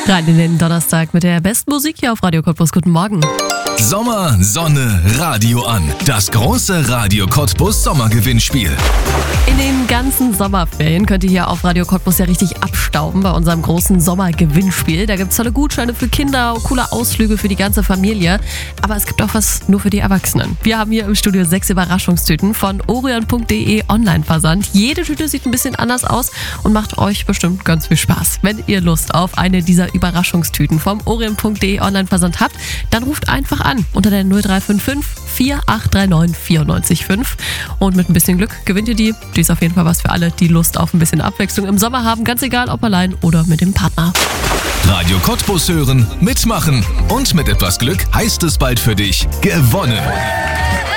Rein in den Donnerstag mit der besten Musik hier auf Radio Cottbus. Guten Morgen. Sommer, Sonne, Radio an. Das große Radio Cottbus Sommergewinnspiel. In den ganzen Sommerferien könnt ihr hier auf Radio Cottbus ja richtig abstauben bei unserem großen Sommergewinnspiel. Da gibt es tolle Gutscheine für Kinder, coole Ausflüge für die ganze Familie. Aber es gibt auch was nur für die Erwachsenen. Wir haben hier im Studio 6 Überraschungstüten von orion.de Online-Versand. Jede Tüte sieht ein bisschen anders aus und macht euch bestimmt ganz viel Spaß. Wenn ihr Lust auf eine dieser Überraschungstüten vom orion.de Online-Versand habt, dann ruft einfach an unter der 0355 4839 94,5 und mit ein bisschen Glück gewinnt ihr die. Die ist auf jeden Fall was für alle, die Lust auf ein bisschen Abwechslung im Sommer haben, ganz egal ob allein oder mit dem Partner. Radio Cottbus hören, mitmachen und mit etwas Glück heißt es bald für dich gewonnen.